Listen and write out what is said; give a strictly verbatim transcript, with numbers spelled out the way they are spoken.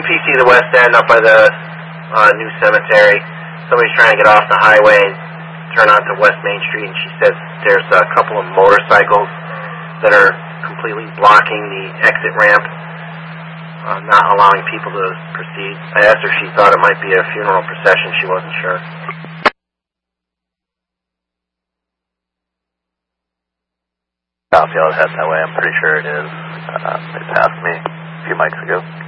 P C the West End up by the uh, new cemetery. Somebody's trying to get off the highway and turn onto West Main Street, and she says there's a couple of motorcycles that are completely blocking the exit ramp, uh, not allowing people to proceed. I asked her if she thought it might be a funeral procession. She wasn't sure. Copy, I'll head that way. I'm pretty sure it is. Uh, they passed me a few mics ago.